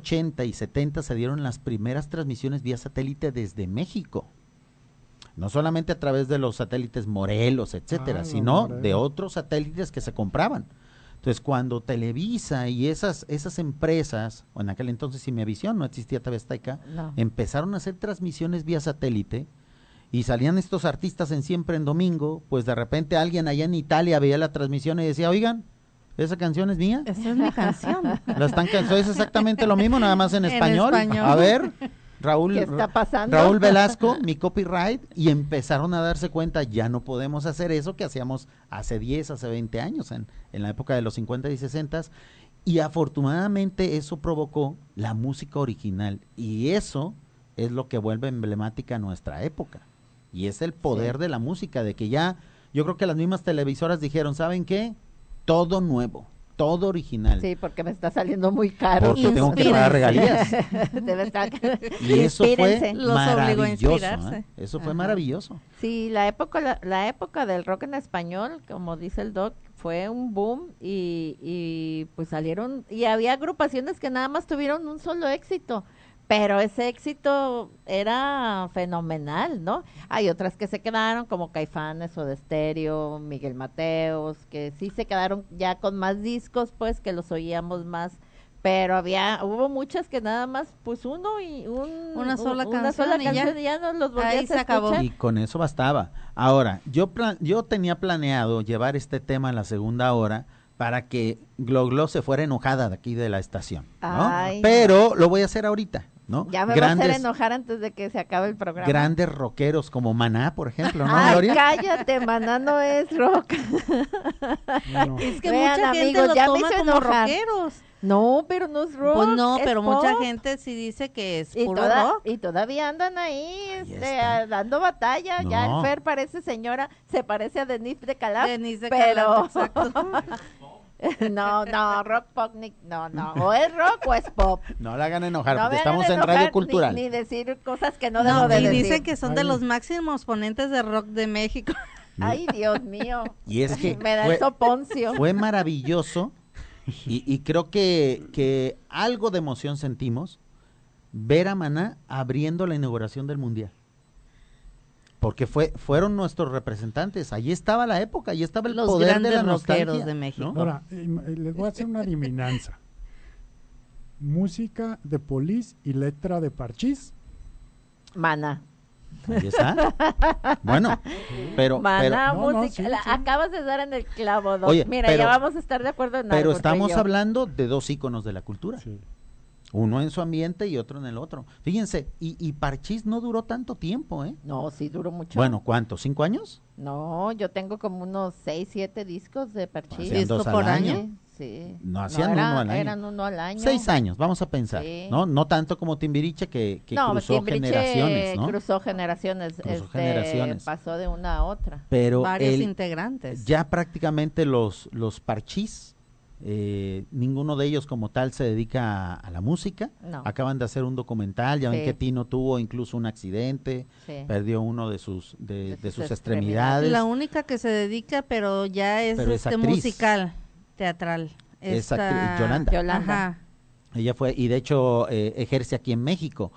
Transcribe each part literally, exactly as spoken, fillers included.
ochenta y setenta se dieron las primeras transmisiones vía satélite desde México. No solamente a través de los satélites Morelos, etcétera, Ah, sino Morelos. de otros satélites que se compraban. Entonces, cuando Televisa y esas esas empresas, o en aquel entonces Imevisión, no existía T V Azteca, No. empezaron a hacer transmisiones vía satélite y salían estos artistas en Siempre en Domingo, pues de repente alguien allá en Italia veía la transmisión y decía, oigan, ¿esa canción es mía? Esa es mi canción. La están can- es exactamente lo mismo, nada más en En español. español. A ver, Raúl, ¿Qué está pasando? Raúl Velasco, mi copyright, y empezaron a darse cuenta, ya no podemos hacer eso que hacíamos hace diez, hace veinte años, en, en la época de los cincuenta y sesenta, y afortunadamente eso provocó la música original, y eso es lo que vuelve emblemática nuestra época, y es el poder Sí. de la música, de que ya, yo creo que las mismas televisoras dijeron, ¿saben qué? Todo nuevo, todo original. Sí, porque me está saliendo muy caro. Porque tengo que pagar regalías. Debe estar. Y eso fue Inspírense. Los obligó a maravilloso, inspirarse. ¿eh? Eso fue Ajá. maravilloso. Sí, la época, la, la época del rock en español, como dice el doc, fue un boom y, y pues salieron, y había agrupaciones que nada más tuvieron un solo éxito, pero ese éxito era fenomenal, ¿no? Hay otras que se quedaron, como Caifanes o de Estéreo, Miguel Mateos, que sí se quedaron ya con más discos, pues, que los oíamos más, pero había, hubo muchas que nada más, pues uno y un, Una sola un- canción una sola y ya. canción y ya no los volvías Ahí a se acabó. escuchar. Y con eso bastaba. Ahora, yo plan- yo tenía planeado llevar este tema a la segunda hora para que Glo Glo se fuera enojada de aquí de la estación, ¿no? Ay, Pero lo voy a hacer ahorita, ¿no? Ya me va a hacer enojar antes de que se acabe el programa. grandes rockeros como Maná, por ejemplo, ¿no, Ay, Gloria? cállate, Maná no es rock. Bueno, Es que Vean, mucha gente amigos, lo ya me toma hizo como enojar. rockeros. No, pero no es rock. Pues no, es pero mucha pop. gente sí dice que es Y, puro toda- rock. y todavía andan ahí, Ahí este, está. a- dando batalla. Ya No. el Fer parece señora, se parece a Denise de Calaf. Denise de pero Calaf, exacto. no, no, rock pop, ni- no, no. O es rock o es pop. No la hagan enojar, No porque me estamos hagan en enojar Radio ni- Cultural. Ni, decir cosas que no, No, debo de y decir. dicen que son de Ay. los máximos ponentes de rock de México. Ay, Dios mío. Y es que Me da fue- el soponcio. Fue maravilloso y, y creo que, que algo de emoción sentimos ver a Maná abriendo la inauguración del Mundial. Porque fue fueron nuestros representantes, allí estaba la época, allí estaba el Los poder de grandes la rockeros nostalgia, de México. ¿no? ahora, eh, eh, les voy a hacer una adivinanza. Música de Police y letra de Parchís. Maná. Ahí está. Bueno, pero, pero, Maná, No, no, música. sí, la- sí. Acabas de dar en el clavo, Doc. Oye, Mira, pero- ya vamos a estar de acuerdo en pero algo, tú y estamos yo. hablando de dos íconos de la cultura. Sí. Uno en su ambiente y otro en el otro. Fíjense, y, y Parchís no duró tanto tiempo, ¿eh? No, sí duró mucho. Bueno, ¿cuánto? ¿Cinco años? No, yo tengo como unos seis, siete discos de Parchís. Hacían dos ¿Disco al por año. año? Sí. No, hacían era- uno al año. Eran uno al año. Seis años, vamos a pensar, Sí. ¿no? No tanto como Timbiriche que, que no, cruzó Timbiriche generaciones, ¿no? cruzó generaciones. Cruzó este, generaciones. Pasó de una a otra. Pero Varios el- integrantes. ya prácticamente los, los Parchís, eh, ninguno de ellos como tal se dedica a, a la música. No. Acaban de hacer un documental, ya ven Sí. que Tino tuvo incluso un accidente, Sí. perdió uno de sus, de, De de sus sus extremidades. extremidades. La única que se dedica, pero ya es, Pero es este actriz. musical, teatral. Es Esta- actriz, Yolanda. Yolanda. Ajá. Ella fue, y de hecho eh, ejerce aquí en México,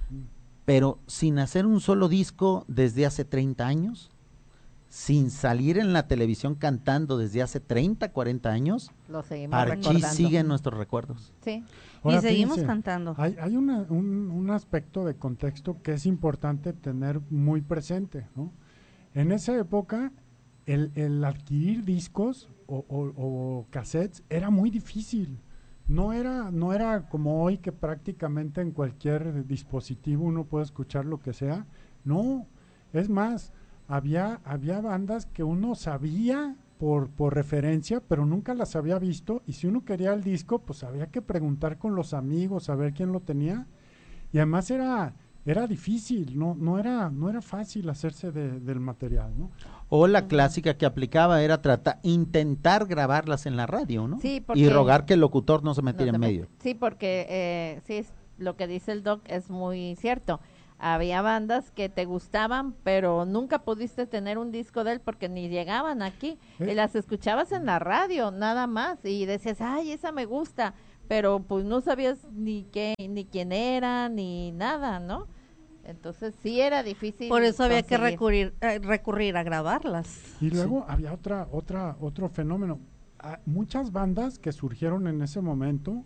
pero sin hacer un solo disco desde hace treinta años, sin salir en la televisión cantando desde hace treinta, cuarenta años, Lo seguimos Parchís recordando. sigue en nuestros recuerdos. Sí. Ahora, y seguimos fíjense, cantando. Hay, hay una- un, un aspecto de contexto que es importante tener muy presente, ¿no? En esa época, el, el adquirir discos o, o- o cassettes era muy difícil. No era, no era como hoy que prácticamente en cualquier dispositivo uno puede escuchar lo que sea. No, es más, había, había bandas que uno sabía por, por referencia, pero nunca las había visto, y si uno quería el disco, pues había que preguntar con los amigos a ver quién lo tenía, y además era, era difícil, no, no era, no era fácil hacerse de- del material, ¿no? O la clásica que aplicaba era tratar, intentar grabarlas en la radio, ¿no? Sí, porque- y rogar que el locutor no se metiera No en te medio. met- Sí, porque eh, sí, es- lo que dice el doc es muy cierto. Había bandas que te gustaban, pero nunca pudiste tener un disco de él porque ni llegaban aquí. ¿Eh? Y las escuchabas en la radio, nada más. Y decías, ay, esa me gusta. pero pues no sabías ni qué, ni quién era, ni nada, ¿no? Entonces sí era difícil. Por eso había que conseguir. recurrir, eh, recurrir a grabarlas. Y luego había otra, otra, otro fenómeno. Ah, muchas bandas que surgieron en ese momento,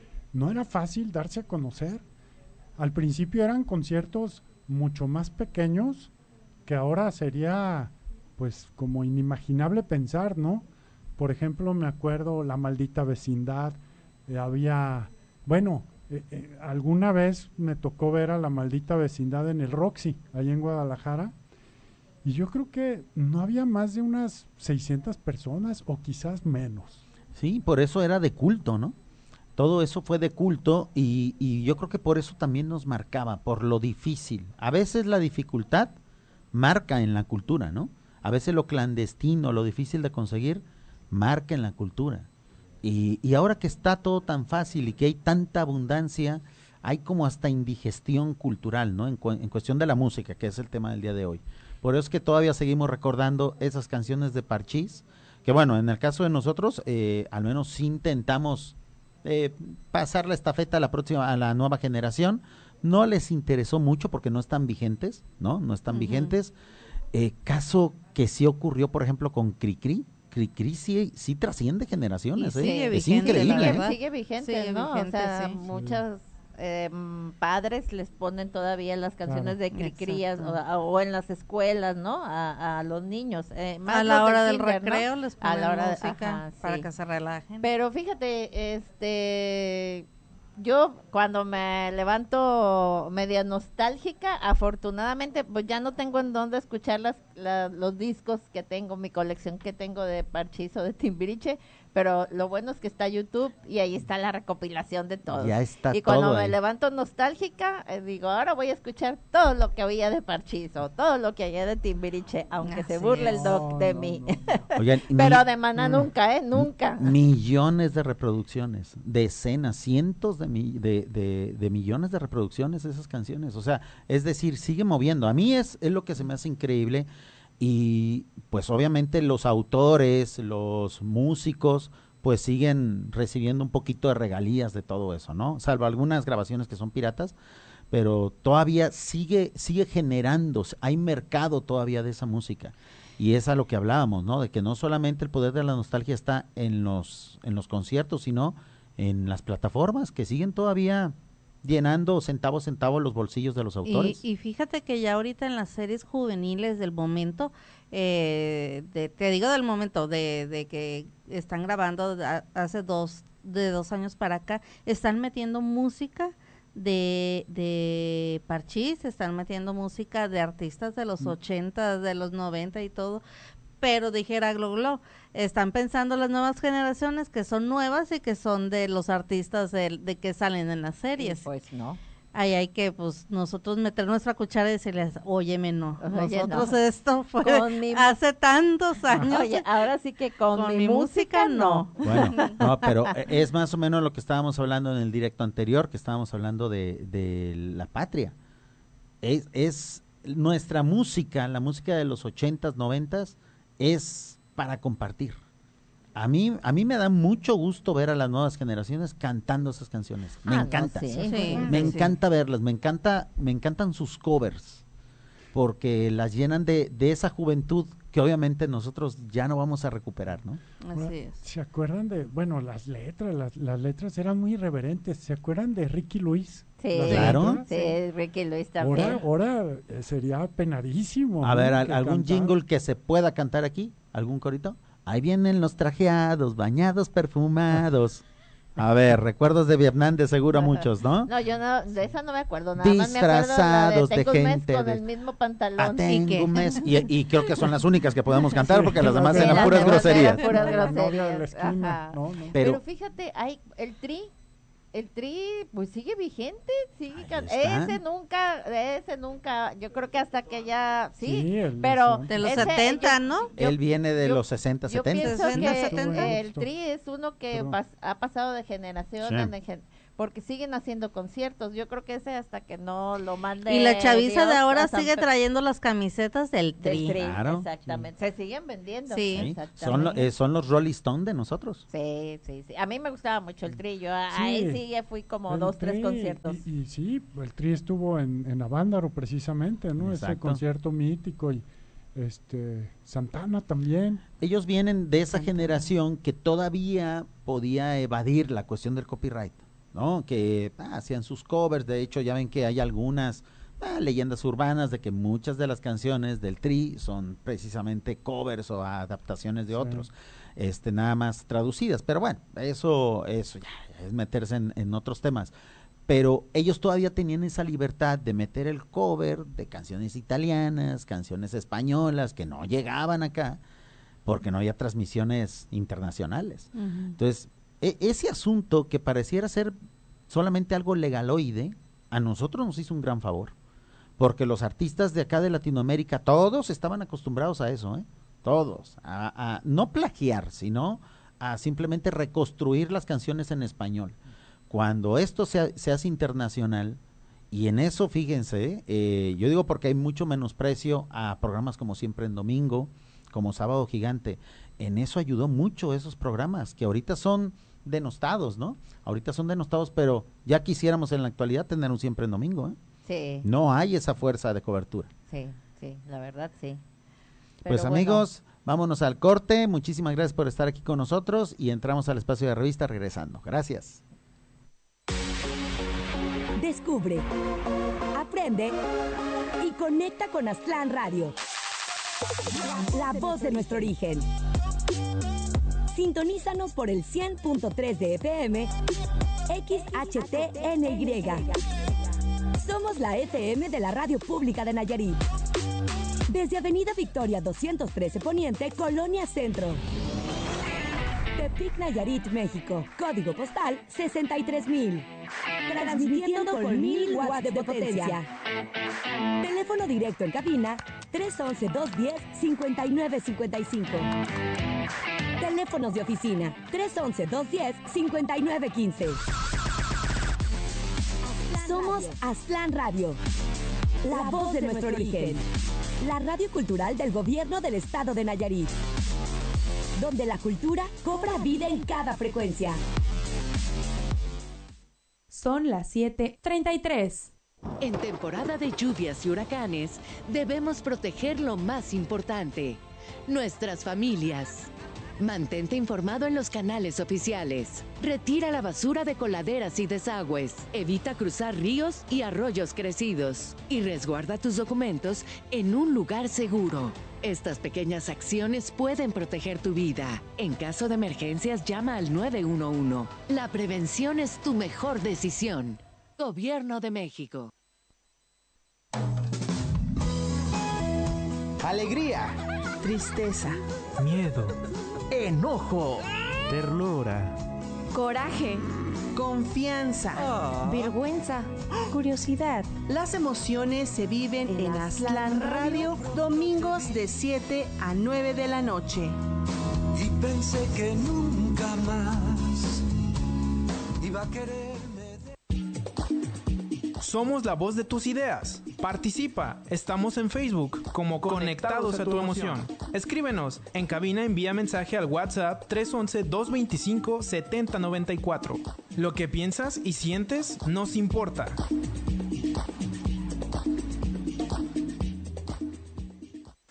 no era fácil darse a conocer. Al principio eran conciertos mucho más pequeños, que ahora sería pues como inimaginable pensar, ¿no? Por ejemplo, me acuerdo La Maldita Vecindad, eh, había, bueno, eh, eh, alguna vez me tocó ver a La Maldita Vecindad en el Roxy, allá en Guadalajara, y yo creo que no había más de unas seiscientas personas o quizás menos. Sí, por eso era de culto, ¿no? Todo eso fue de culto y, y yo creo que por eso también nos marcaba, por lo difícil. A veces la dificultad marca en la cultura, ¿no? A veces lo clandestino, lo difícil de conseguir, marca en la cultura. Y, y ahora que está todo tan fácil y que hay tanta abundancia, hay como hasta indigestión cultural, ¿no? En, cu en cuestión de la música, que es el tema del día de hoy. Por eso es que todavía seguimos recordando esas canciones de Parchís, que bueno, en el caso de nosotros, eh, al menos sí intentamos eh, pasar la estafeta a la próxima, a la nueva generación. No les interesó mucho porque no están vigentes, ¿no? No están uh-huh. vigentes. Eh, caso que sí ocurrió, por ejemplo, con Cricri. Cricri sí, sí trasciende generaciones, y sigue ¿eh? vigente, Es increíble. Sigue, sigue vigente, sigue ¿no? vigente, o sea, sí. muchas eh, padres les ponen todavía las canciones Claro. de Cricrías o, o en las escuelas, ¿no? A, a los niños. Eh, más a la hora del kinder, recreo ¿no? les ponen a la hora música de, ajá, para sí. que se relajen. Pero fíjate, este... yo cuando me levanto media nostálgica, afortunadamente pues ya no tengo en dónde escuchar las, la, los discos que tengo, mi colección que tengo de Parchís o de Timbiriche, pero lo bueno es que está YouTube y ahí está la recopilación de todo. Ya está y cuando todo me ahí. levanto nostálgica, eh, digo, ahora voy a escuchar todo lo que había de Parchís o todo lo que había de Timbiriche, aunque Así se burle es. el doc No, de no, mí. no, no. Oigan, Pero mi- de Maná nunca, ¿eh? Nunca. millones de reproducciones, decenas, cientos de, mi- de, de, de millones de reproducciones de esas canciones. O sea, es decir, sigue moviendo. A mí es, es lo que se me hace increíble y pues obviamente los autores, los músicos, pues siguen recibiendo un poquito de regalías de todo eso, ¿no? Salvo algunas grabaciones que son piratas, pero todavía sigue, sigue generando, hay mercado todavía de esa música. Y es a lo que hablábamos, ¿no? De que no solamente el poder de la nostalgia está en los, en los conciertos, sino en las plataformas que siguen todavía llenando centavo a centavo los bolsillos de los autores. Y, y fíjate que ya ahorita en las series juveniles del momento, eh, de, te digo del momento, de, de que están grabando a- hace dos, de dos años para acá, están metiendo música de, de Parchís, están metiendo música de artistas de los ochenta, de los noventa y todo, pero dijera Glo Glo, están pensando las nuevas generaciones que son nuevas y que son de los artistas de, de que salen en las series. Pues no. Ahí hay que, pues, nosotros meter nuestra cuchara y decirles, óyeme, no, Oye, nosotros no. esto fue Con mi- hace tantos años. Oye, ahora sí que con, Con mi, mi música, música, no. Bueno, no, pero eh, es más o menos lo que estábamos hablando en el directo anterior, que estábamos hablando de, de la patria. Es, es nuestra música, la música de los ochentas, noventas, es para compartir. A mí, a mí me da mucho gusto ver a las nuevas generaciones cantando esas canciones. Me Ah, no, encanta. sí. Sí. Me Sí. encanta verlas, me encanta, me encantan sus covers, porque las llenan de, de esa juventud que obviamente nosotros ya no vamos a recuperar, ¿no? Así es. ¿Se acuerdan de, bueno, las letras, las, las letras eran muy irreverentes? ¿Se acuerdan de Ricky Luis? Sí, Las Claro. letras. Sí, Ricky Luis también. Ahora, ahora eh, sería penadísimo. A ¿no? ver, al- que algún cantar. jingle que se pueda cantar aquí, algún corito. Ahí vienen los trajeados, bañados, perfumados. A ver, recuerdos de Vietnam de seguro muchos, ¿no? No, yo no, de esa no me acuerdo, nada más me acuerdo la Disfrazados de tengo un mes gente con de- el mismo Ah, pantalón. tengo qué? un mes. Y, y creo que son las únicas que podemos cantar porque las demás Sí, eran las puras demás groserías. eran puras La novia de la groserías, esquina, ajá. no, no. Pero, Pero, fíjate, hay el Tri, el Tri pues sigue vigente, sigue Ahí can- está. ese nunca, ese nunca, yo creo que hasta que ya, sí, Sí, el pero nacional. De los ese, setenta, yo- ¿no? yo- él viene de yo- los sesenta, Yo setenta. pienso sesenta, que setenta. el Tri es uno que Pero- pas- ha pasado de generación Sí. en gen- porque siguen haciendo conciertos. Yo creo que ese hasta que no lo mande Y la chaviza Dios de ahora a San sigue Pe- trayendo las camisetas del del Tri. Tri, Claro. exactamente. Se siguen vendiendo. Sí. ¿sí? Exactamente. Son, lo- eh, son los Rolling Stone de nosotros. Sí, sí, sí. A mí me gustaba mucho el Tri. Yo a- Sí. ahí sí ya fui como El dos, tres Tri, conciertos. Y, y sí, el Tri estuvo en, en Avándaro precisamente, ¿no? Ese Exacto. concierto mítico y este Santana también. Ellos vienen de esa generación que todavía podía evadir la cuestión del copyright, ¿no? Que ah, hacían sus covers, de hecho ya ven que hay algunas ah, leyendas urbanas de que muchas de las canciones del Tri son precisamente covers o adaptaciones de Sí. otros, este nada más traducidas, pero bueno, eso, eso ya, ya es meterse en, en otros temas. Pero ellos todavía tenían esa libertad de meter el cover de canciones italianas, canciones españolas que no llegaban acá porque no había transmisiones internacionales. Ujú. Entonces, e- ese asunto que pareciera ser solamente algo legaloide, a nosotros nos hizo un gran favor, porque los artistas de acá de Latinoamérica, todos estaban acostumbrados a eso, ¿eh? Todos, a, a no plagiar, sino a simplemente reconstruir las canciones en español. Cuando esto se, se hace internacional, y en eso fíjense, eh, yo digo porque hay mucho menosprecio a programas como Siempre en Domingo, como Sábado Gigante, en eso ayudó mucho esos programas, que ahorita son denostados, ¿no? Ahorita son denostados, pero ya quisiéramos en la actualidad tener un Siempre en Domingo, ¿eh? Sí, No hay esa fuerza de cobertura. sí, sí, la verdad sí. Pero Pues bueno, amigos, vámonos al corte, muchísimas gracias por estar aquí con nosotros y entramos al espacio de revista regresando. Gracias. Descubre, aprende y conecta con Aztlán Radio. La voz de nuestro origen. Sintonízanos por el cien punto tres de F M, X H T N Y. Somos la F M de la Radio Pública de Nayarit. Desde Avenida Victoria doscientos trece Poniente, Colonia Centro. Tepic, Nayarit, México. Código postal sesenta y tres mil. Transmitiendo con mil watts de potencia. Teléfono directo en cabina tres once, dos diez, cincuenta y nueve cincuenta y cinco. Teléfonos de oficina tres once, dos diez, cincuenta y nueve quince. Somos Aztlán Radio, la voz de nuestro origen. La radio cultural del gobierno del estado de Nayarit, donde la cultura cobra vida en cada frecuencia. Son las siete treinta y tres. En temporada de lluvias y huracanes, debemos proteger lo más importante, nuestras familias. Mantente informado en los canales oficiales. Retira la basura de coladeras y desagües. Evita cruzar ríos y arroyos crecidos. Y resguarda tus documentos en un lugar seguro. Estas pequeñas acciones pueden proteger tu vida. En caso de emergencias, llama al nueve uno uno. La prevención es tu mejor decisión. Gobierno de México. Alegría, Tristeza, miedo, enojo, ternura, Coraje, confianza, vergüenza, curiosidad. Las emociones se viven en, en Aztlán Radio, domingos de siete a nueve de la noche. Y pensé que nunca más iba a quererme. Somos la voz de tus ideas. Participa. Estamos en Facebook como Conectados, Conectados a tu emoción. Escríbenos. En cabina envía mensaje al WhatsApp tres once, dos veinticinco, setenta noventa y cuatro. Lo que piensas y sientes nos importa.